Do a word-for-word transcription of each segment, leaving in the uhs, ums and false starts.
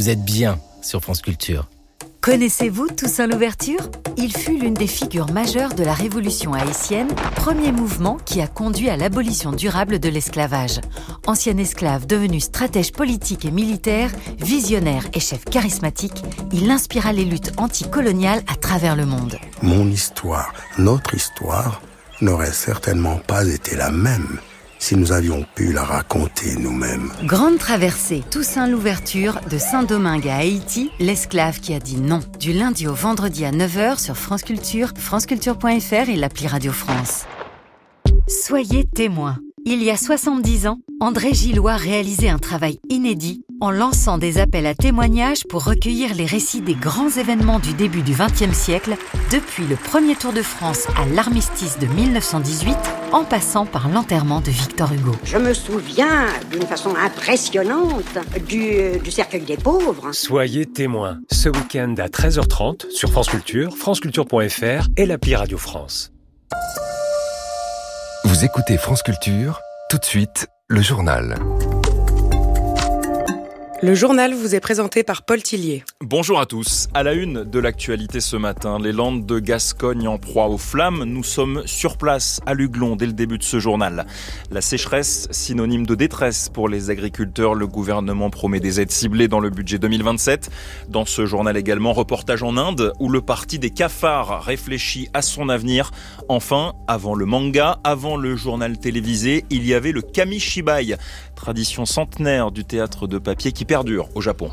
vous êtes bien sur France Culture. Connaissez-vous Toussaint Louverture ? Il fut l'une des figures majeures de la Révolution haïtienne, premier mouvement qui a conduit à l'abolition durable de l'esclavage. Ancien esclave devenu stratège politique et militaire, visionnaire et chef charismatique, il inspira les luttes anticoloniales à travers le monde. Mon histoire, notre histoire, n'aurait certainement pas été la même si nous avions pu la raconter nous-mêmes. Grande traversée, Toussaint Louverture, de Saint-Domingue à Haïti, l'esclave qui a dit non. Du lundi au vendredi à neuf heures sur France Culture, franceculture point f r et l'appli Radio France. Soyez témoins. Il y a soixante-dix ans, André Gillois réalisait un travail inédit en lançant des appels à témoignages pour recueillir les récits des grands événements du début du vingtième siècle, depuis le premier Tour de France à l'armistice de mille neuf cent dix-huit, en passant par l'enterrement de Victor Hugo. Je me souviens d'une façon impressionnante du, du cercueil des pauvres. Soyez témoins ce week-end à treize heures trente sur France Culture, franceculture point f r et l'appli Radio France. Vous écoutez France Culture, tout de suite, le journal. Le journal vous est présenté par Paul Tillier. Bonjour à tous. À la une de l'actualité ce matin, les Landes de Gascogne en proie aux flammes. Nous sommes sur place à Luglon dès le début de ce journal. La sécheresse, synonyme de détresse pour les agriculteurs. Le gouvernement promet des aides ciblées dans le budget deux mille vingt-sept. Dans ce journal également, reportage en Inde où le parti des cafards réfléchit à son avenir. Enfin, avant le manga, avant le journal télévisé, il y avait le kamishibai, tradition centenaire du théâtre de papier qui perdure au Japon.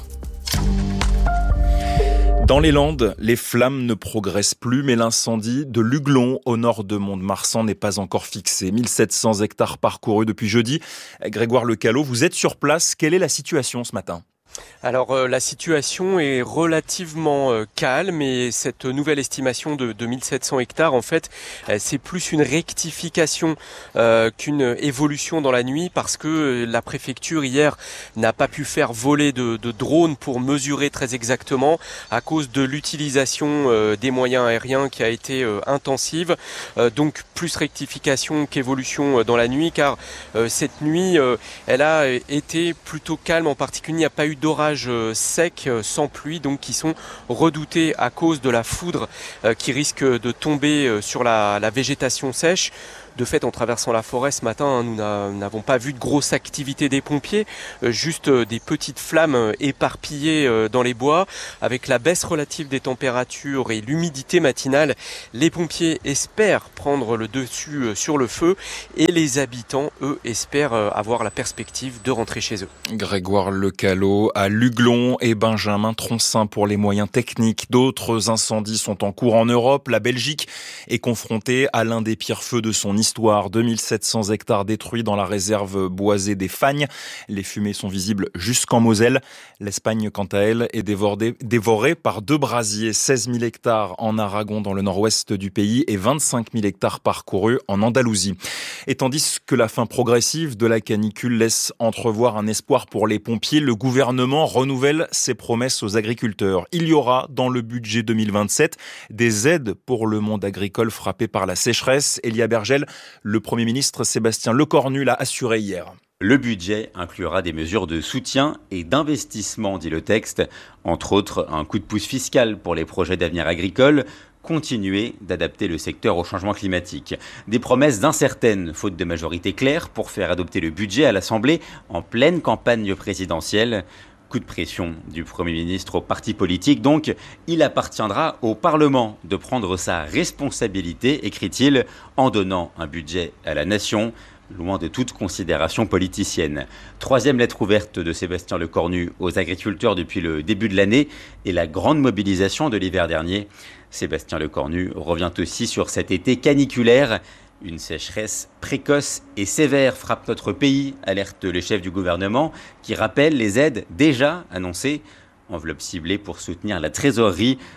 Dans les Landes, les flammes ne progressent plus, mais l'incendie de Luglon, au nord de Mont-de-Marsan, n'est pas encore fixé. mille sept cents hectares parcourus depuis jeudi. Grégoire Lecallot, vous êtes sur place. Quelle est la situation ce matin ? Alors euh, la situation est relativement euh, calme et cette nouvelle estimation de, de mille sept cents hectares, en fait, euh, c'est plus une rectification euh, qu'une évolution dans la nuit parce que euh, la préfecture hier n'a pas pu faire voler de, de drones pour mesurer très exactement à cause de l'utilisation euh, des moyens aériens qui a été euh, intensive. Euh, donc plus rectification qu'évolution euh, dans la nuit car euh, cette nuit, euh, elle a été plutôt calme. En particulier, il n'y a pas eu d'orage secs sans pluie, donc qui sont redoutés à cause de la foudre euh, qui risque de tomber sur la, la végétation sèche. De fait, en traversant la forêt ce matin, nous n'avons pas vu de grosse activité des pompiers, juste des petites flammes éparpillées dans les bois. Avec la baisse relative des températures et l'humidité matinale, les pompiers espèrent prendre le dessus sur le feu et les habitants, eux, espèrent avoir la perspective de rentrer chez eux. Grégoire Lecallot à Luglon et Benjamin Troncin pour les moyens techniques. D'autres incendies sont en cours en Europe. La Belgique est confrontée à l'un des pires feux de son histoire. Histoire, deux mille sept cents hectares détruits dans la réserve boisée des Fagnes. Les fumées sont visibles jusqu'en Moselle. L'Espagne, quant à elle, est dévorée, dévorée par deux brasiers. seize mille hectares en Aragon, dans le nord-ouest du pays, et vingt-cinq mille hectares parcourus en Andalousie. Et tandis que la fin progressive de la canicule laisse entrevoir un espoir pour les pompiers, le gouvernement renouvelle ses promesses aux agriculteurs. Il y aura, dans le budget deux mille vingt-sept, des aides pour le monde agricole frappé par la sécheresse. Elia Bergel, le Premier ministre Sébastien Lecornu l'a assuré hier. Le budget inclura des mesures de soutien et d'investissement, dit le texte. Entre autres, un coup de pouce fiscal pour les projets d'avenir agricole, continuer d'adapter le secteur au changement climatique. Des promesses incertaines, faute de majorité claire, pour faire adopter le budget à l'Assemblée en pleine campagne présidentielle. Coup de pression du Premier ministre aux partis politiques, donc il appartiendra au Parlement de prendre sa responsabilité, écrit-il, en donnant un budget à la nation, loin de toute considération politicienne. Troisième lettre ouverte de Sébastien Lecornu aux agriculteurs depuis le début de l'année et la grande mobilisation de l'hiver dernier. Sébastien Lecornu revient aussi sur cet été caniculaire. Une sécheresse précoce et sévère frappe notre pays, alerte les chefs du gouvernement, qui rappellent les aides déjà annoncées. Enveloppe ciblée pour soutenir la trésorerie,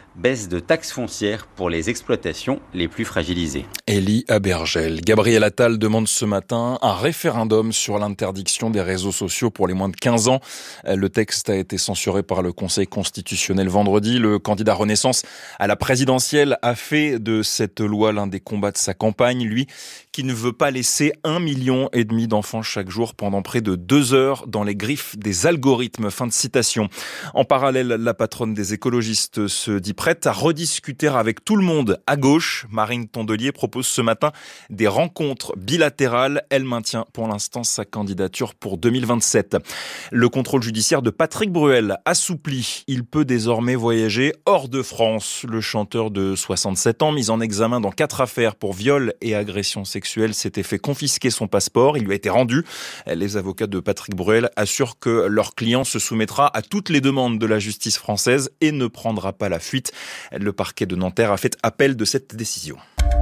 baisse de taxes foncières pour les exploitations les plus fragilisées. Élie Abergel. Gabriel Attal demande ce matin un référendum sur l'interdiction des réseaux sociaux pour les moins de quinze ans. Le texte a été censuré par le Conseil constitutionnel vendredi. Le candidat Renaissance à la présidentielle a fait de cette loi l'un des combats de sa campagne. Lui qui ne veut pas laisser un million et demi d'enfants chaque jour pendant près de deux heures dans les griffes des algorithmes. Fin de citation. En parallèle, la patronne des écologistes se dit prête à rediscuter avec tout le monde à gauche. Marine Tondelier propose ce matin des rencontres bilatérales. Elle maintient pour l'instant sa candidature pour deux mille vingt-sept. Le contrôle judiciaire de Patrick Bruel assoupli. Il peut désormais voyager hors de France. Le chanteur de soixante-sept ans, mis en examen dans quatre affaires pour viol et agression sexuelle, s'était fait confisquer son passeport. Il lui a été rendu. Les avocats de Patrick Bruel assurent que leur client se soumettra à toutes les demandes de la justice française et ne prendra pas la fuite. Le parquet de Nanterre a fait appel de cette décision.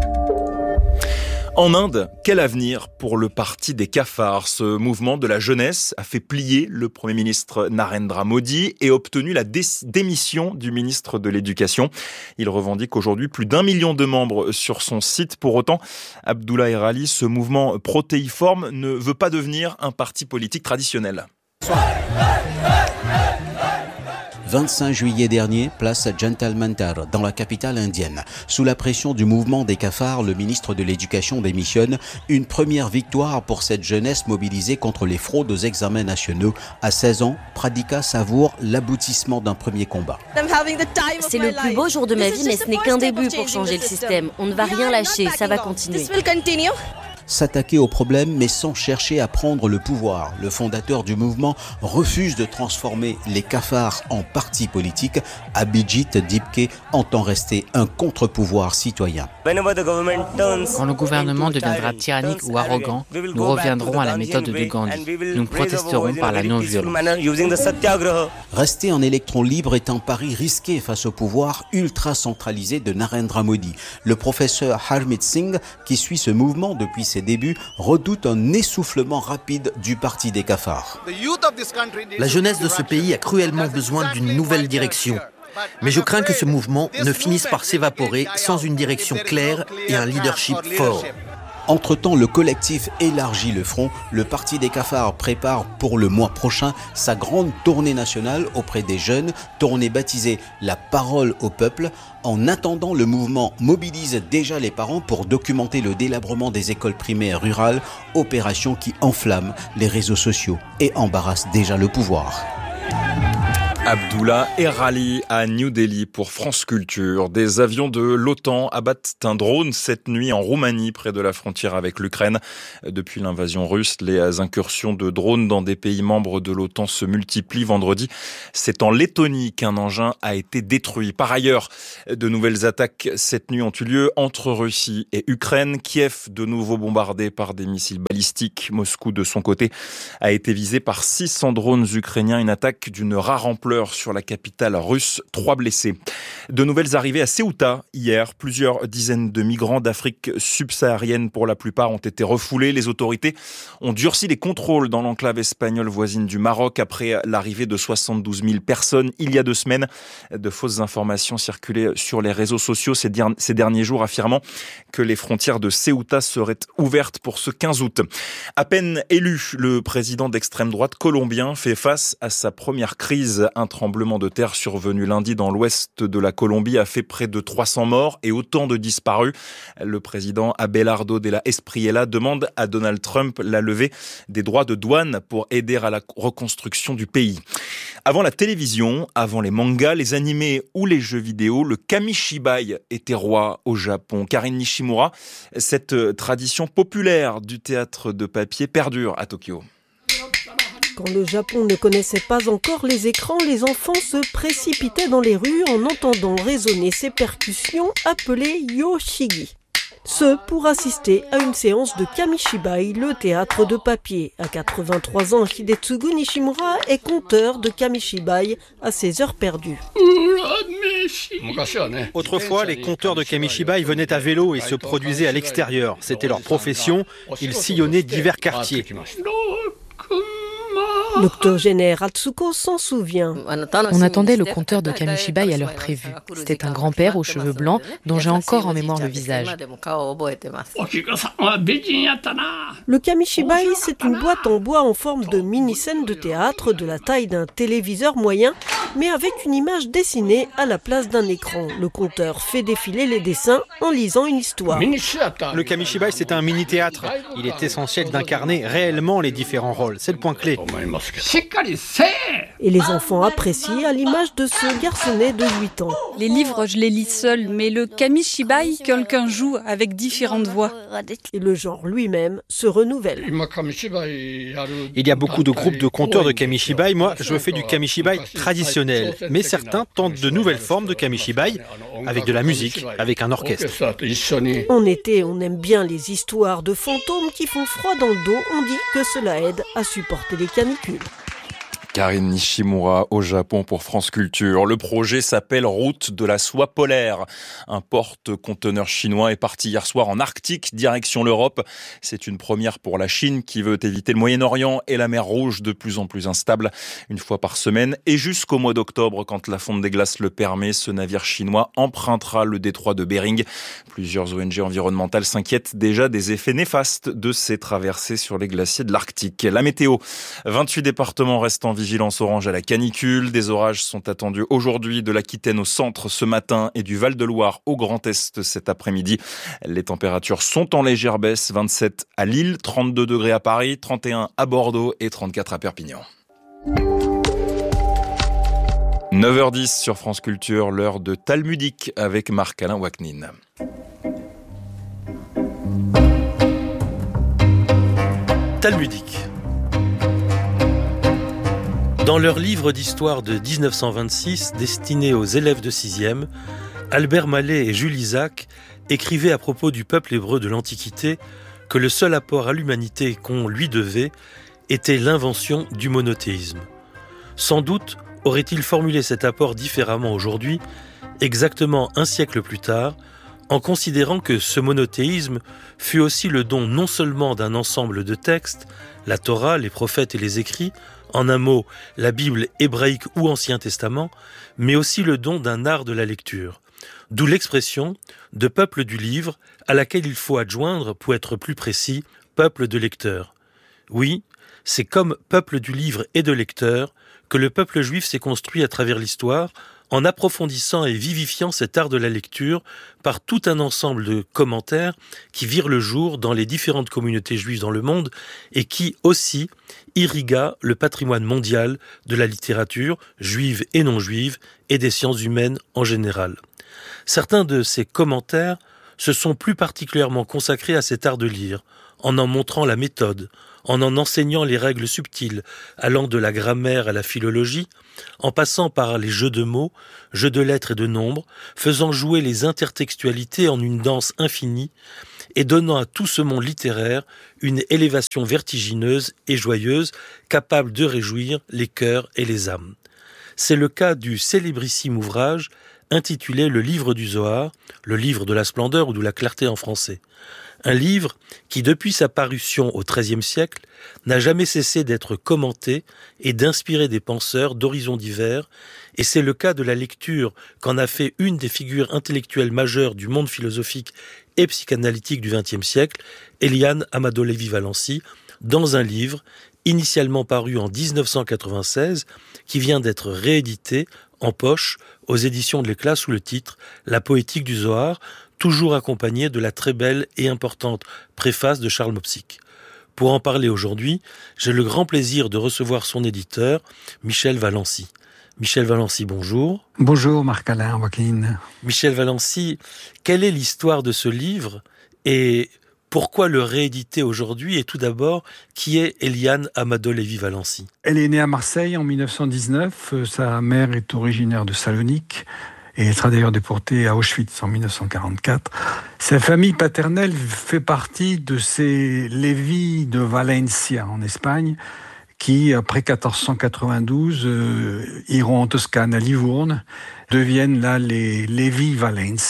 En Inde, quel avenir pour le parti des cafards? Ce mouvement de la jeunesse a fait plier le Premier ministre Narendra Modi et obtenu la dé- démission du ministre de l'Éducation. Il revendique aujourd'hui plus d'un million de membres sur son site. Pour autant, Abdullah Erali, ce mouvement protéiforme ne veut pas devenir un parti politique traditionnel. vingt-cinq juillet dernier, place Jantal Mantar, dans la capitale indienne. Sous la pression du mouvement des cafards, le ministre de l'Éducation démissionne. Une première victoire pour cette jeunesse mobilisée contre les fraudes aux examens nationaux. À seize ans, Pradika savoure l'aboutissement d'un premier combat. C'est le plus beau jour de ma vie, mais ce n'est qu'un début pour changer le système. On ne va rien lâcher, ça va continuer. S'attaquer au problème mais sans chercher à prendre le pouvoir. Le fondateur du mouvement refuse de transformer les cafards en parti politique. Abhijit Dipke entend rester un contre-pouvoir citoyen. Quand le gouvernement deviendra tyrannique ou arrogant, nous reviendrons à la méthode de Gandhi. Nous protesterons par la non-violence. Rester un électron libre est un pari risqué face au pouvoir ultra centralisé de Narendra Modi. Le professeur Harmeet Singh, qui suit ce mouvement depuis ses débuts, redoute un essoufflement rapide du parti des cafards. La jeunesse de ce pays a cruellement besoin d'une nouvelle direction. Mais je crains que ce mouvement ne finisse par s'évaporer sans une direction claire et un leadership fort. Entre-temps, le collectif élargit le front. Le parti des cafards prépare pour le mois prochain sa grande tournée nationale auprès des jeunes, tournée baptisée « La parole au peuple ». En attendant, le mouvement mobilise déjà les parents pour documenter le délabrement des écoles primaires rurales, opération qui enflamme les réseaux sociaux et embarrasse déjà le pouvoir. Abdullah Erali à New Delhi pour France Culture. Des avions de l'OTAN abattent un drone cette nuit en Roumanie, près de la frontière avec l'Ukraine. Depuis l'invasion russe, les incursions de drones dans des pays membres de l'OTAN se multiplient. Vendredi, c'est en Lettonie qu'un engin a été détruit. Par ailleurs, de nouvelles attaques cette nuit ont eu lieu entre Russie et Ukraine. Kiev, de nouveau bombardé par des missiles balistiques. Moscou, de son côté, a été visé par six cents drones ukrainiens. Une attaque d'une rare ampleur sur la capitale russe, trois blessés. De nouvelles arrivées à Ceuta hier. Plusieurs dizaines de migrants d'Afrique subsaharienne, pour la plupart, ont été refoulés. Les autorités ont durci les contrôles dans l'enclave espagnole voisine du Maroc après l'arrivée de soixante-douze mille personnes il y a deux semaines. De fausses informations circulaient sur les réseaux sociaux ces, der- ces derniers jours, affirmant que les frontières de Ceuta seraient ouvertes pour ce quinze août. À peine élu, le président d'extrême droite colombien fait face à sa première crise. Un tremblement de terre survenu lundi dans l'ouest de la Colombie a fait près de trois cents morts et autant de disparus. Le président Abelardo de la Espriella demande à Donald Trump la levée des droits de douane pour aider à la reconstruction du pays. Avant la télévision, avant les mangas, les animés ou les jeux vidéo, le kamishibai était roi au Japon. Karine Nishimura, cette tradition populaire du théâtre de papier perdure à Tokyo. Quand le Japon ne connaissait pas encore les écrans, les enfants se précipitaient dans les rues en entendant résonner ces percussions appelées yoshigi. Ce pour assister à une séance de kamishibai, le théâtre de papier. À quatre-vingt-trois ans, Hidetsugu Nishimura est conteur de kamishibai à ses heures perdues. Autrefois, les conteurs de kamishibai venaient à vélo et se produisaient à l'extérieur. C'était leur profession. Ils sillonnaient divers quartiers. L'octogénaire Atsuko s'en souvient. On attendait le conteur de Kamishibai à l'heure prévue. C'était un grand-père aux cheveux blancs dont j'ai encore en mémoire le visage. Le Kamishibai, c'est une boîte en bois en forme de mini-scène de théâtre de la taille d'un téléviseur moyen, mais avec une image dessinée à la place d'un écran. Le conteur fait défiler les dessins en lisant une histoire. Le Kamishibai, c'est un mini-théâtre. Il est essentiel d'incarner réellement les différents rôles. C'est le point clé. Et les enfants apprécient à l'image de ce garçonnet de huit ans. Les livres, je les lis seul, mais le Kamishibai, quelqu'un joue avec différentes voix. Et le genre lui-même se renouvelle. Il y a beaucoup de groupes de conteurs de Kamishibai. Moi, je fais du Kamishibai traditionnel. Mais certains tentent de nouvelles formes de Kamishibai avec de la musique, avec un orchestre. En été, on aime bien les histoires de fantômes qui font froid dans le dos. On dit que cela aide à supporter les canicules. Karine Nishimura au Japon pour France Culture. Le projet s'appelle Route de la soie polaire. Un porte-conteneur chinois est parti hier soir en Arctique, direction l'Europe. C'est une première pour la Chine qui veut éviter le Moyen-Orient et la mer Rouge de plus en plus instable. Une fois par semaine et jusqu'au mois d'octobre, quand la fonte des glaces le permet, ce navire chinois empruntera le détroit de Bering. Plusieurs O N G environnementales s'inquiètent déjà des effets néfastes de ces traversées sur les glaciers de l'Arctique. La météo, vingt-huit départements restent en vigilance orange à la canicule. Des orages sont attendus aujourd'hui de l'Aquitaine au centre ce matin et du Val-de-Loire au Grand Est cet après-midi. Les températures sont en légère baisse. vingt-sept à Lille, trente-deux degrés à Paris, trente et un à Bordeaux et trente-quatre à Perpignan. neuf heures dix sur France Culture, l'heure de Talmudique avec Marc-Alain Waknin. Talmudique. Dans leur livre d'histoire de dix-neuf cent vingt-six, destiné aux élèves de sixième, Albert Mallet et Jules Isaac écrivaient à propos du peuple hébreu de l'Antiquité que le seul apport à l'humanité qu'on lui devait était l'invention du monothéisme. Sans doute aurait-il formulé cet apport différemment aujourd'hui, exactement un siècle plus tard, en considérant que ce monothéisme fut aussi le don non seulement d'un ensemble de textes, la Torah, les prophètes et les écrits, en un mot, la Bible hébraïque ou Ancien Testament, mais aussi le don d'un art de la lecture. D'où l'expression de peuple du livre, à laquelle il faut adjoindre, pour être plus précis, peuple de lecteurs. Oui, c'est comme peuple du livre et de lecteurs que le peuple juif s'est construit à travers l'histoire, en approfondissant et vivifiant cet art de la lecture par tout un ensemble de commentaires qui virent le jour dans les différentes communautés juives dans le monde et qui aussi irrigua le patrimoine mondial de la littérature, juive et non juive, et des sciences humaines en général. Certains de ces commentaires se sont plus particulièrement consacrés à cet art de lire, en en montrant la méthode, en en enseignant les règles subtiles, allant de la grammaire à la philologie, en passant par les jeux de mots, jeux de lettres et de nombres, faisant jouer les intertextualités en une danse infinie, et donnant à tout ce monde littéraire une élévation vertigineuse et joyeuse, capable de réjouir les cœurs et les âmes. C'est le cas du célébrissime ouvrage intitulé « Le livre du Zohar », le livre de la splendeur ou de la clarté en français. Un livre qui, depuis sa parution au treizième siècle, n'a jamais cessé d'être commenté et d'inspirer des penseurs d'horizons divers, et c'est le cas de la lecture qu'en a fait une des figures intellectuelles majeures du monde philosophique et psychanalytique du vingtième siècle, Eliane Amadou Lévy-Valency, dans un livre initialement paru en dix-neuf cent quatre-vingt-seize, qui vient d'être réédité en poche aux éditions de l'Éclat sous le titre « La poétique du Zohar », toujours accompagné de la très belle et importante préface de Charles Mopsic. Pour en parler aujourd'hui, j'ai le grand plaisir de recevoir son éditeur, Michel Valency. Michel Valency, bonjour. Bonjour Marc-Alain Waknin. Michel Valency, quelle est l'histoire de ce livre et pourquoi le rééditer aujourd'hui? Et tout d'abord, qui est Eliane Amadou Lévy-Valency? Elle est née à Marseille en mille neuf cent dix-neuf. Sa mère est originaire de Salonique et elle sera d'ailleurs déportée à Auschwitz en mille neuf cent quarante-quatre. Sa famille paternelle fait partie de ces Lévy de Valencia en Espagne qui, après quatorze cent quatre-vingt-douze, euh, iront en Toscane à Livourne, deviennent là les Lévy-Valency,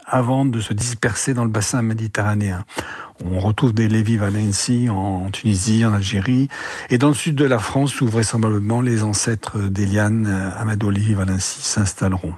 avant de se disperser dans le bassin méditerranéen. On retrouve des Lévi-Valency en Tunisie, en Algérie, et dans le sud de la France, où vraisemblablement les ancêtres d'Éliane, Amadou Lévi-Valency, s'installeront.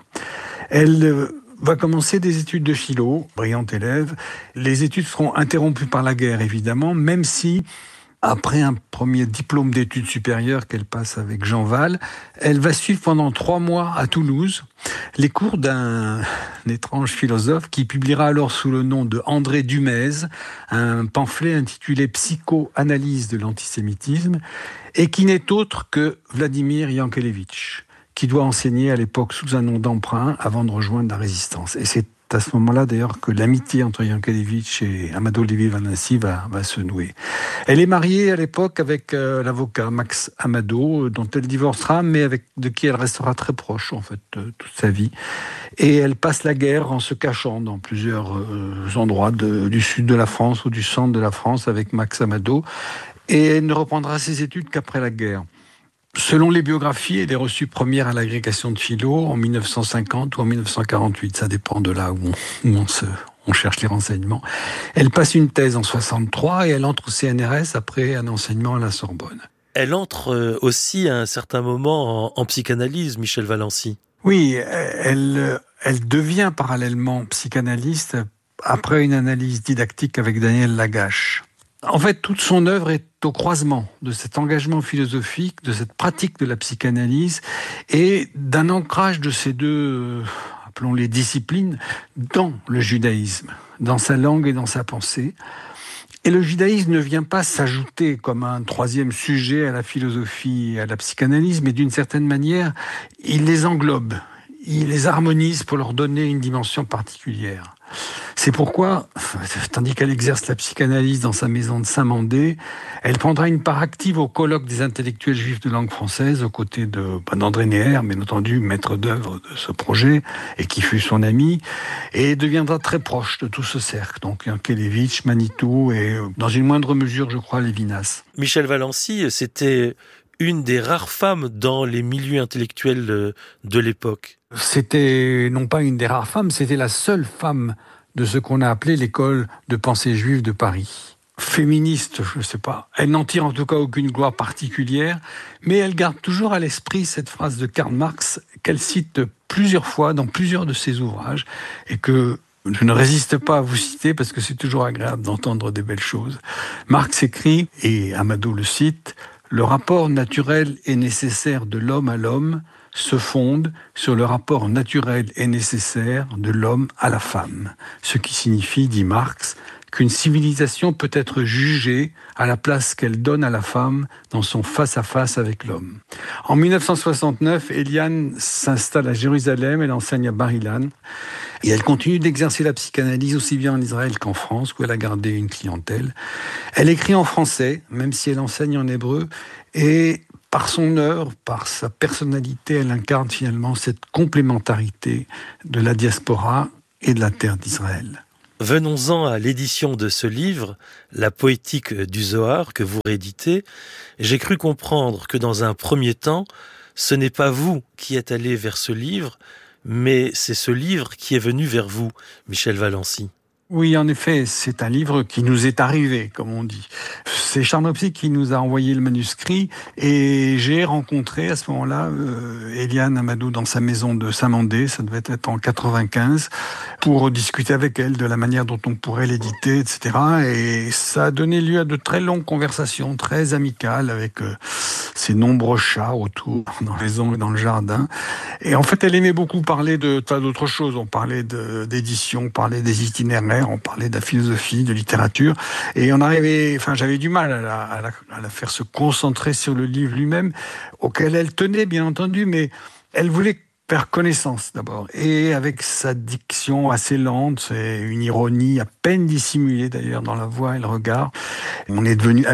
Elle va commencer des études de philo, brillante élève. Les études seront interrompues par la guerre, évidemment, même si, après un premier diplôme d'études supérieures qu'elle passe avec Jean Val, elle va suivre pendant trois mois à Toulouse les cours d'un étrange philosophe qui publiera alors sous le nom de André Dumaise un pamphlet intitulé « Psychoanalyse de l'antisémitisme » et qui n'est autre que Vladimir Yankelevitch, qui doit enseigner à l'époque sous un nom d'emprunt avant de rejoindre la résistance. Et c'est à ce moment-là, d'ailleurs, que l'amitié entre Yankelevitch et Amadou Lévi-Valency va, va se nouer. Elle est mariée à l'époque avec euh, l'avocat Max Amado, dont elle divorcera, mais avec de qui elle restera très proche, en fait, euh, toute sa vie. Et elle passe la guerre en se cachant dans plusieurs euh, endroits de, du sud de la France ou du centre de la France avec Max Amado. Et elle ne reprendra ses études qu'après la guerre. Selon les biographies, elle est reçue première à l'agrégation de philo en mille neuf cent cinquante ou en mille neuf cent quarante-huit. Ça dépend de là où on, où on, se, on cherche les renseignements. Elle passe une thèse en soixante-trois et elle entre au C N R S après un enseignement à la Sorbonne. Elle entre aussi à un certain moment en, en psychanalyse, Michel Valency. Oui, elle, elle devient parallèlement psychanalyste après une analyse didactique avec Daniel Lagache. En fait, toute son œuvre est au croisement de cet engagement philosophique, de cette pratique de la psychanalyse et d'un ancrage de ces deux, appelons-les disciplines, dans le judaïsme, dans sa langue et dans sa pensée. Et le judaïsme ne vient pas s'ajouter comme un troisième sujet à la philosophie et à la psychanalyse, mais d'une certaine manière, il les englobe, il les harmonise pour leur donner une dimension particulière. C'est pourquoi, tandis qu'elle exerce la psychanalyse dans sa maison de Saint-Mandé, elle prendra une part active au colloque des intellectuels juifs de langue française, aux côtés de, bah, d'André Neher, bien entendu, maître d'œuvre de ce projet, et qui fut son ami, et deviendra très proche de tout ce cercle. Donc, Yankelevitch, Manitou, et dans une moindre mesure, je crois, Lévinas. Michel Valency, c'était une des rares femmes dans les milieux intellectuels de l'époque. C'était non pas une des rares femmes, c'était la seule femme de ce qu'on a appelé l'école de pensée juive de Paris. Féministe, je ne sais pas. Elle n'en tire en tout cas aucune gloire particulière, mais elle garde toujours à l'esprit cette phrase de Karl Marx qu'elle cite plusieurs fois dans plusieurs de ses ouvrages et que je ne résiste pas à vous citer parce que c'est toujours agréable d'entendre des belles choses. Marx écrit, et Amado le cite, « Le rapport naturel et nécessaire de l'homme à l'homme se fonde sur le rapport naturel et nécessaire de l'homme à la femme. Ce qui signifie, dit Marx, qu'une civilisation peut être jugée à la place qu'elle donne à la femme dans son face-à-face avec l'homme. » En mille neuf cent soixante-neuf, Éliane s'installe à Jérusalem, elle enseigne à Bar-Ilan, et elle continue d'exercer la psychanalyse aussi bien en Israël qu'en France, où elle a gardé une clientèle. Elle écrit en français, même si elle enseigne en hébreu, et par son œuvre, par sa personnalité, elle incarne finalement cette complémentarité de la diaspora et de la terre d'Israël. Venons-en à l'édition de ce livre, La poétique du Zohar, que vous rééditez. J'ai cru comprendre que dans un premier temps, ce n'est pas vous qui êtes allé vers ce livre, mais c'est ce livre qui est venu vers vous, Michel Valency. Oui, en effet, c'est un livre qui nous est arrivé, comme on dit. C'est Charnopsy qui nous a envoyé le manuscrit et j'ai rencontré à ce moment-là euh, Éliane Amadou dans sa maison de Saint-Mandé, ça devait être en quatre-vingt-quinze, pour discuter avec elle de la manière dont on pourrait l'éditer, et cetera. Et ça a donné lieu à de très longues conversations, très amicales, avec euh, ses nombreux chats autour, dans les ombres et dans le jardin. Et en fait, elle aimait beaucoup parler de tas d'autres choses. On parlait de, d'édition, on parlait des itinéraires, on parlait de la philosophie, de littérature, et on arrivait, enfin, j'avais du mal à la, à la, à la faire se concentrer sur le livre lui-même, auquel elle tenait, bien entendu, mais elle voulait faire connaissance d'abord. Et avec sa diction assez lente, c'est une ironie à peine dissimulée d'ailleurs dans la voix et le regard, on est devenus amis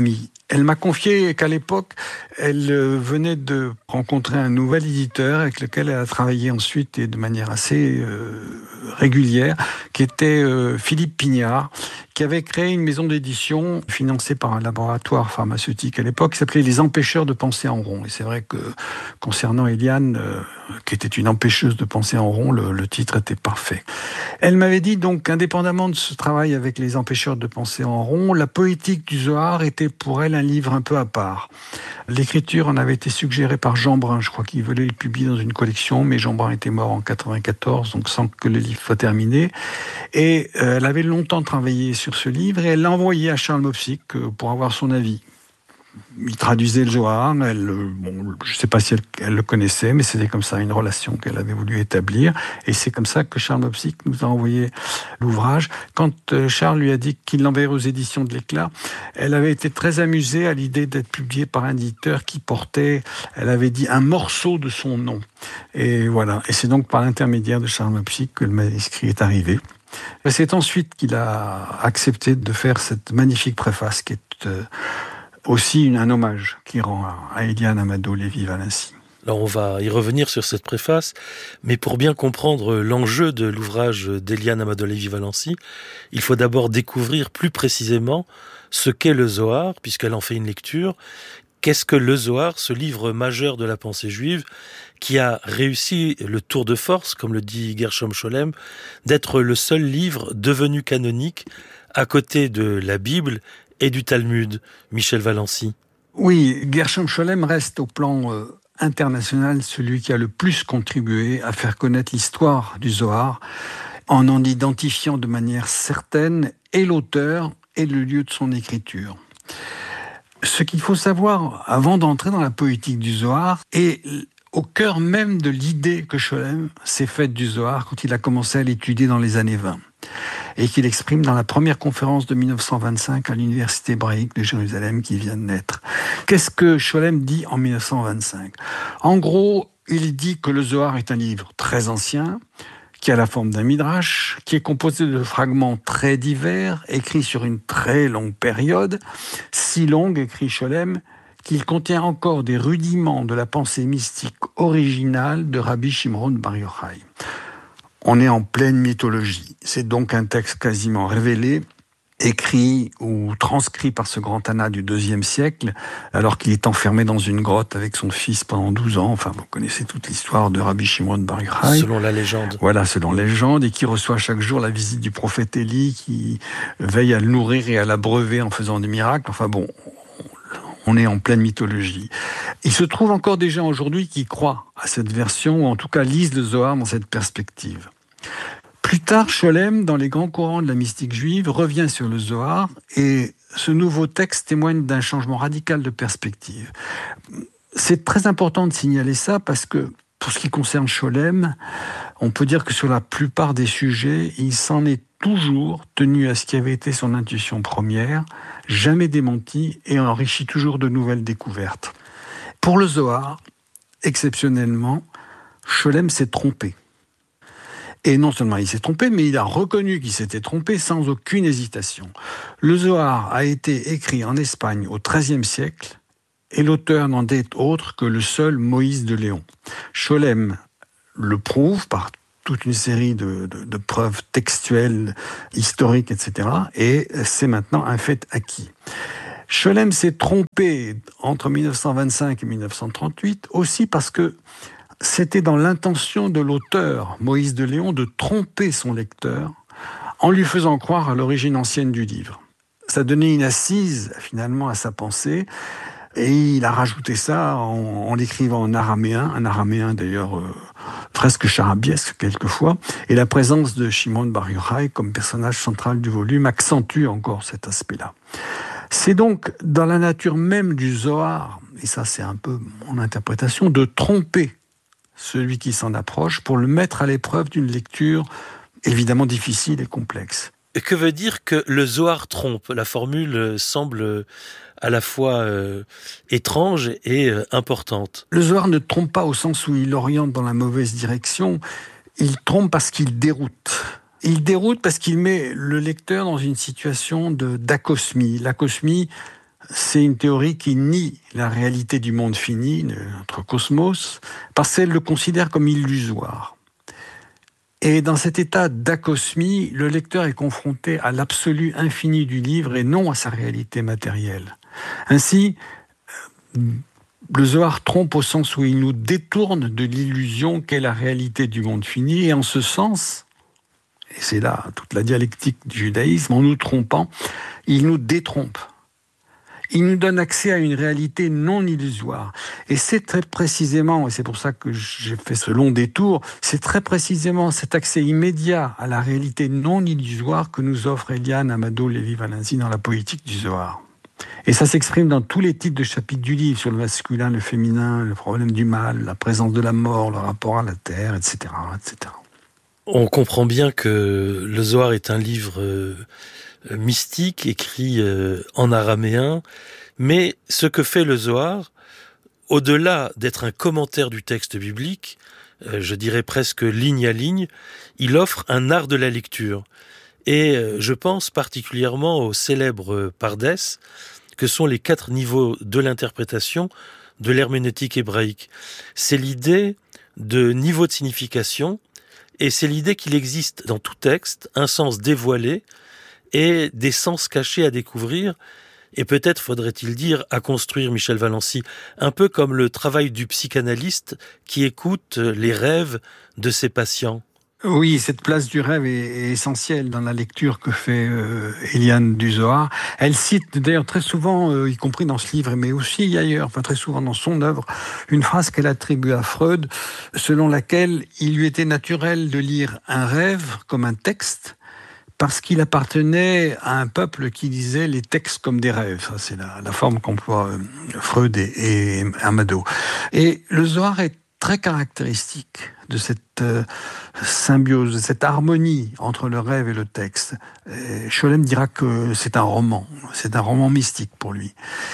Elle m'a confié qu'à l'époque, elle venait de rencontrer un nouvel éditeur avec lequel elle a travaillé ensuite et de manière assez euh, régulière, qui était euh, Philippe Pignard, qui avait créé une maison d'édition financée par un laboratoire pharmaceutique à l'époque, qui s'appelait Les Empêcheurs de penser en rond. Et c'est vrai que concernant Eliane, euh, qui était une empêcheuse de penser en rond, le, le titre était parfait. Elle m'avait dit donc, indépendamment de ce travail avec Les Empêcheurs de penser en rond, la poétique du Zohar était pour elle un livre un peu à part. L'écriture en avait été suggérée par Jean Brun, je crois qu'il voulait le publier dans une collection, mais Jean Brun était mort en quatre-vingt-quatorze, donc sans que le livre soit terminé. Et euh, elle avait longtemps travaillé sur ce livre et elle l'a envoyé à Charles Mopsic euh, pour avoir son avis. Il traduisait le Zohar, elle, bon, je ne sais pas si elle, elle le connaissait, mais c'était comme ça une relation qu'elle avait voulu établir. Et c'est comme ça que Charles Mopsic nous a envoyé l'ouvrage. Quand euh, Charles lui a dit qu'il l'enverrait aux éditions de l'Éclat, elle avait été très amusée à l'idée d'être publiée par un éditeur qui portait, elle avait dit, un morceau de son nom. Et voilà. Et c'est donc par l'intermédiaire de Charles Mopsic que le manuscrit est arrivé. Et c'est ensuite qu'il a accepté de faire cette magnifique préface qui est euh, aussi une, un hommage qu'il rend à, à Éliane Amado Lévy-Valency. Alors on va y revenir sur cette préface, mais pour bien comprendre l'enjeu de l'ouvrage d'Éliane Amado Lévy-Valency, il faut d'abord découvrir plus précisément ce qu'est le Zohar, puisqu'elle en fait une lecture. Qu'est-ce que le Zohar, ce livre majeur de la pensée juive, qui a réussi le tour de force, comme le dit Gershom Scholem, d'être le seul livre devenu canonique à côté de la Bible et du Talmud, Michel Valency. Oui, Gershom Scholem reste au plan euh, international celui qui a le plus contribué à faire connaître l'histoire du Zohar en en identifiant de manière certaine et l'auteur et le lieu de son écriture. Ce qu'il faut savoir avant d'entrer dans la poétique du Zohar est au cœur même de l'idée que Scholem s'est faite du Zohar quand il a commencé à l'étudier dans les années vingt et qu'il exprime dans la première conférence de mille neuf cent vingt-cinq à l'Université hébraïque de Jérusalem qui vient de naître. Qu'est-ce que Scholem dit en mille neuf cent vingt-cinq ? En gros, il dit que le Zohar est un livre très ancien, qui a la forme d'un midrash, qui est composé de fragments très divers, écrits sur une très longue période, si longue, écrit Scholem, qu'il contient encore des rudiments de la pensée mystique originale de Rabbi Shimon Bar Yochai. On est en pleine mythologie. C'est donc un texte quasiment révélé, écrit ou transcrit par ce grand Tana du deuxième siècle, alors qu'il est enfermé dans une grotte avec son fils pendant douze ans. Enfin, vous connaissez toute l'histoire de Rabbi Shimon Bar Yochai. Selon la légende. Voilà, selon la légende, et qui reçoit chaque jour la visite du prophète Élie, qui veille à le nourrir et à l'abreuver en faisant des miracles. Enfin bon, on est en pleine mythologie. Il se trouve encore des gens aujourd'hui qui croient à cette version, ou en tout cas lisent le Zohar dans cette perspective. Plus tard, Scholem, dans les grands courants de la mystique juive, revient sur le Zohar et ce nouveau texte témoigne d'un changement radical de perspective. C'est très important de signaler ça parce que, pour ce qui concerne Scholem, on peut dire que sur la plupart des sujets, il s'en est toujours tenu à ce qui avait été son intuition première, jamais démenti et enrichi toujours de nouvelles découvertes. Pour le Zohar, exceptionnellement, Scholem s'est trompé. Et non seulement il s'est trompé, mais il a reconnu qu'il s'était trompé sans aucune hésitation. Le Zohar a été écrit en Espagne au treizième siècle, et l'auteur n'en est autre que le seul Moïse de Léon. Scholem le prouve par toute une série de, de, de preuves textuelles, historiques, et cetera, et c'est maintenant un fait acquis. Scholem s'est trompé entre mille neuf cent vingt-cinq et mille neuf cent trente-huit, aussi parce que c'était dans l'intention de l'auteur, Moïse de Léon, de tromper son lecteur en lui faisant croire à l'origine ancienne du livre. Ça donnait une assise, finalement, à sa pensée, et il a rajouté ça en, en l'écrivant en araméen, un araméen d'ailleurs euh, presque charabiesque quelquefois, et la présence de Shimon Bar Yochai comme personnage central du volume accentue encore cet aspect-là. C'est donc dans la nature même du Zohar, et ça c'est un peu mon interprétation, de tromper celui qui s'en approche pour le mettre à l'épreuve d'une lecture évidemment difficile et complexe. Et que veut dire que le Zohar trompe ? La formule semble à la fois euh, étrange et euh, importante. Le Zohar ne trompe pas au sens où il oriente dans la mauvaise direction, il trompe parce qu'il déroute. Il déroute parce qu'il met le lecteur dans une situation de, d'acosmie. L'acosmie, c'est une théorie qui nie la réalité du monde fini, de notre cosmos, parce qu'elle le considère comme illusoire. Et dans cet état d'acosmie, le lecteur est confronté à l'absolu infini du livre et non à sa réalité matérielle. Ainsi, le Zohar trompe au sens où il nous détourne de l'illusion qu'est la réalité du monde fini, et en ce sens, et c'est là toute la dialectique du judaïsme, en nous trompant, il nous détrompe. Il nous donne accès à une réalité non illusoire. Et c'est très précisément, et c'est pour ça que j'ai fait ce long détour, c'est très précisément cet accès immédiat à la réalité non illusoire que nous offre Eliane Amado Lévy-Valency dans la poétique du Zohar. Et ça s'exprime dans tous les titres de chapitres du livre, sur le masculin, le féminin, le problème du mal, la présence de la mort, le rapport à la terre, et cetera, et cetera. On comprend bien que le Zohar est un livre euh, mystique, écrit euh, en araméen, mais ce que fait le Zohar, au-delà d'être un commentaire du texte biblique, euh, je dirais presque ligne à ligne, il offre un art de la lecture. Et euh, je pense particulièrement au célèbre Pardès, que sont les quatre niveaux de l'interprétation de l'herméneutique hébraïque. C'est l'idée de niveau de signification, et c'est l'idée qu'il existe dans tout texte un sens dévoilé et des sens cachés à découvrir, et peut-être faudrait-il dire à construire, Michel Valency, un peu comme le travail du psychanalyste qui écoute les rêves de ses patients. Oui, cette place du rêve est, est essentielle dans la lecture que fait euh, Eliane du Zohar. Elle cite d'ailleurs très souvent, euh, y compris dans ce livre, mais aussi ailleurs, enfin très souvent dans son œuvre, une phrase qu'elle attribue à Freud, selon laquelle il lui était naturel de lire un rêve comme un texte, parce qu'il appartenait à un peuple qui lisait les textes comme des rêves. Ça, c'est la, la forme qu'emploient euh, Freud et, et Amado. Et le Zohar est très caractéristique de cette euh, symbiose, de cette harmonie entre le rêve et le texte. Et Scholem dira que c'est un roman, c'est un roman mystique pour lui.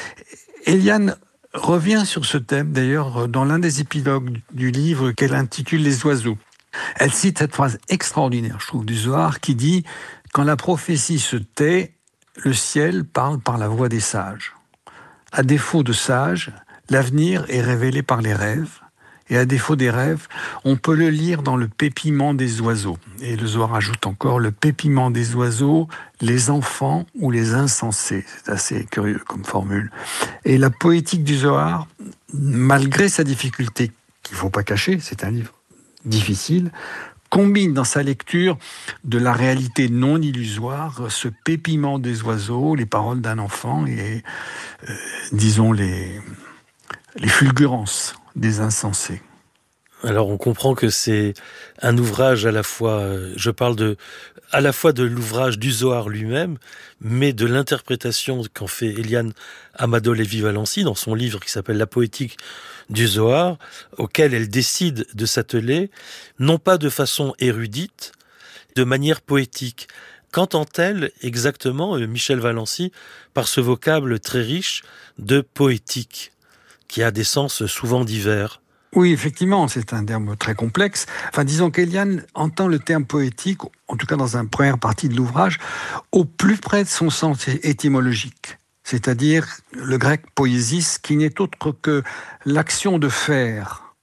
Eliane revient sur ce thème, d'ailleurs, dans l'un des épilogues du livre qu'elle intitule « Les oiseaux ». Elle cite cette phrase extraordinaire, je trouve, du Zohar, qui dit « Quand la prophétie se tait, le ciel parle par la voix des sages. À défaut de sages, l'avenir est révélé par les rêves. Et à défaut des rêves, on peut le lire dans le pépiment des oiseaux. » Et le Zohar ajoute encore « le pépiment des oiseaux, les enfants ou les insensés ». C'est assez curieux comme formule. Et la poétique du Zohar, malgré sa difficulté, qu'il ne faut pas cacher, c'est un livre difficile, combine dans sa lecture de la réalité non illusoire ce pépiment des oiseaux, les paroles d'un enfant et, euh, disons, les, les fulgurances des insensés. Alors on comprend que c'est un ouvrage à la fois, je parle de, à la fois de l'ouvrage du Zohar lui-même, mais de l'interprétation qu'en fait Eliane Amado Lévy-Valency dans son livre qui s'appelle La poétique du Zohar, auquel elle décide de s'atteler, non pas de façon érudite, de manière poétique. Qu'entend-elle exactement, Michel Valency, par ce vocable très riche de poétique, qui a des sens souvent divers? Oui, effectivement, c'est un terme très complexe. Enfin, disons qu'Eliane entend le terme poétique, en tout cas dans une première partie de l'ouvrage, au plus près de son sens étymologique. C'est-à-dire le grec poiesis, qui n'est autre que l'action de faire.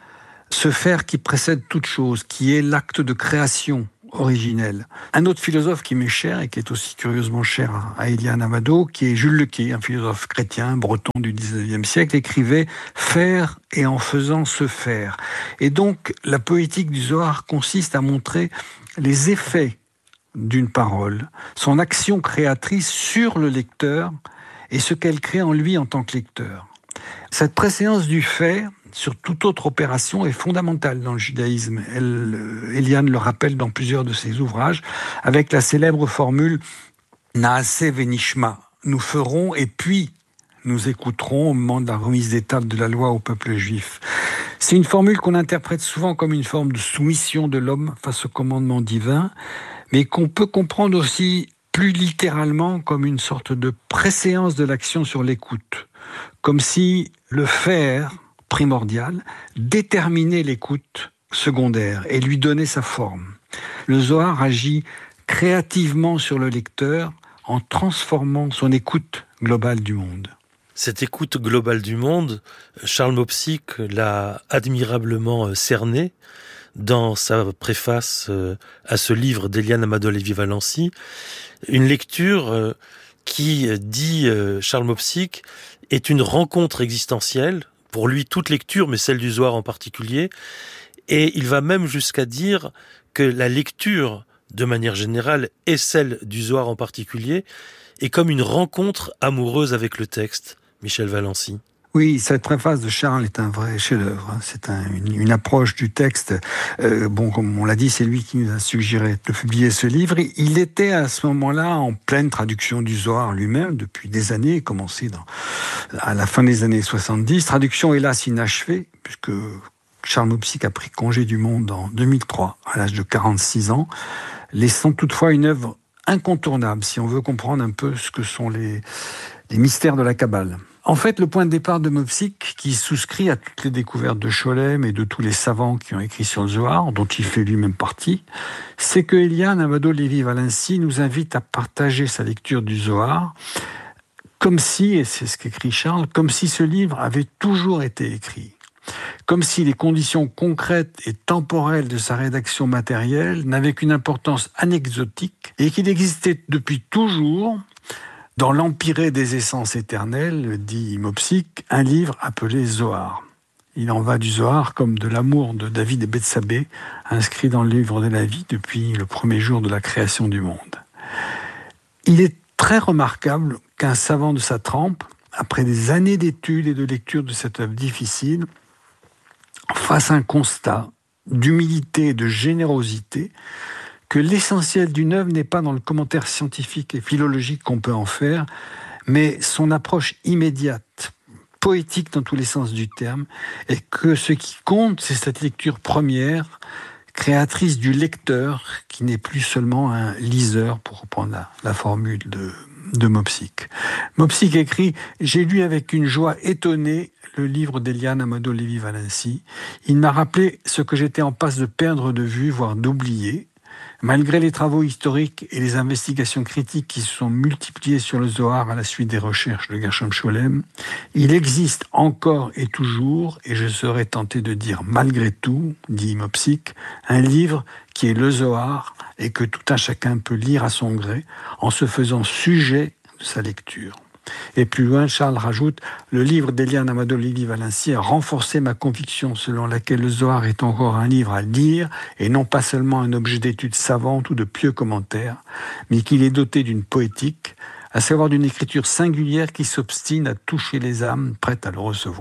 Ce faire qui précède toute chose, qui est l'acte de création originelle. Un autre philosophe qui m'est cher et qui est aussi curieusement cher à Eliane Amado, qui est Jules Lequet, un philosophe chrétien breton du dix-neuvième siècle, écrivait « faire et en faisant se faire ». Et donc, la poétique du Zohar consiste à montrer les effets d'une parole, son action créatrice sur le lecteur et ce qu'elle crée en lui en tant que lecteur. Cette préséance du fait sur toute autre opération est fondamentale dans le judaïsme. Elle, Eliane le rappelle dans plusieurs de ses ouvrages, avec la célèbre formule « Naaseh venishma », nous ferons et puis nous écouterons au moment de la remise des tables de la loi au peuple juif. C'est une formule qu'on interprète souvent comme une forme de soumission de l'homme face au commandement divin, mais qu'on peut comprendre aussi plus littéralement comme une sorte de préséance de l'action sur l'écoute, comme si le faire primordial déterminait l'écoute secondaire et lui donnait sa forme. Le Zohar agit créativement sur le lecteur en transformant son écoute globale du monde. Cette écoute globale du monde, Charles Mopsic l'a admirablement cernée dans sa préface à ce livre d'Eliane Amadou Lévy-Valency. Une lecture qui, dit Charles Mopsic, est une rencontre existentielle, pour lui toute lecture, mais celle du Zohar en particulier. Et il va même jusqu'à dire que la lecture, de manière générale, et celle du Zohar en particulier, est comme une rencontre amoureuse avec le texte. Michel Valency. Oui, cette préface de Charles est un vrai chef-d'œuvre. C'est un, une, une approche du texte. Euh, bon, comme on l'a dit, c'est lui qui nous a suggéré de publier ce livre. Il était à ce moment-là en pleine traduction du Zohar lui-même depuis des années, commencé dans, à la fin des années soixante-dix. Traduction hélas inachevée, puisque Charles Mopsic a pris congé du monde en deux mille trois, à l'âge de quarante-six ans, laissant toutefois une œuvre incontournable, si on veut comprendre un peu ce que sont les, les mystères de la Kabbale. En fait, le point de départ de Mopsic, qui souscrit à toutes les découvertes de Scholem et de tous les savants qui ont écrit sur le Zohar, dont il fait lui-même partie, c'est que Eliane Amadou Lévy-Valency nous invite à partager sa lecture du Zohar comme si, et c'est ce qu'écrit Charles, comme si ce livre avait toujours été écrit. Comme si les conditions concrètes et temporelles de sa rédaction matérielle n'avaient qu'une importance anecdotique et qu'il existait depuis toujours, dans l'empyrée des essences éternelles, dit Mopsic, un livre appelé Zohar. Il en va du Zohar comme de l'amour de David et Bethsabée, inscrit dans le livre de la vie depuis le premier jour de la création du monde. Il est très remarquable qu'un savant de sa trempe, après des années d'études et de lecture de cette œuvre difficile, fasse un constat d'humilité et de générosité, que l'essentiel d'une œuvre n'est pas dans le commentaire scientifique et philologique qu'on peut en faire, mais son approche immédiate, poétique dans tous les sens du terme, et que ce qui compte, c'est cette lecture première, créatrice du lecteur, qui n'est plus seulement un liseur, pour reprendre la, la formule de, de Mopsic. Mopsic écrit « J'ai lu avec une joie étonnée le livre d'Eliane Amadou Lévy-Valency. Il m'a rappelé ce que j'étais en passe de perdre de vue, voire d'oublier. Malgré les travaux historiques et les investigations critiques qui se sont multipliées sur le Zohar à la suite des recherches de Gershom Scholem, il existe encore et toujours, et je serais tenté de dire malgré tout, dit Mopsic, un livre qui est le Zohar et que tout un chacun peut lire à son gré en se faisant sujet de sa lecture. Et plus loin, Charles rajoute « Le livre d'Eliane Amadou Lévy-Valency a renforcé ma conviction selon laquelle le Zohar est encore un livre à lire et non pas seulement un objet d'étude savante ou de pieux commentaires, mais qu'il est doté d'une poétique, à savoir d'une écriture singulière qui s'obstine à toucher les âmes prêtes à le recevoir. »